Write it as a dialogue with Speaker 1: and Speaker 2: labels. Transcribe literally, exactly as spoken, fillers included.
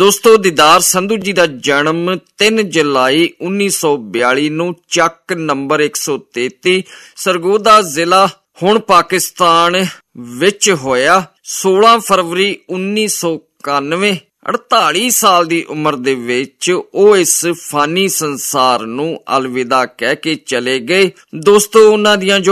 Speaker 1: ਦੋਸਤੋ, ਦੀਦਾਰ ਸੰਧੂ ਜੀ ਦਾ ਜਨਮ ਤਿੰਨ ਜੁਲਾਈ ਉੱਨੀ ਸੌ ਬਿਆਲੀ ਨੂੰ ਚੱਕ ਨੰਬਰ ਇੱਕ ਸੌ ਤੇਤੀ ਸਰਗੋਦਾ ਜ਼ਿਲ੍ਹਾ ਹੁਣ ਪਾਕਿਸਤਾਨ ਵਿੱਚ ਹੋਇਆ। ਸੋਲਾਂ ਫਰਵਰੀ ਉੱਨੀ ਸੌ ਇਕਾਨਵੇਂ ਅੜਤਾਲੀ ਸਾਲ ਦੀ ਉਮਰ ਦੇ ਵਿੱਚ ਉਹ ਇਸ ਫਾਨੀ ਸੰਸਾਰ ਨੂੰ ਅਲਵਿਦਾ ਕਹਿ ਕੇ ਚਲੇ ਗਏ। ਦੋਸਤੋ, ਉਹਨਾਂ ਦੀਆਂ ਜੋ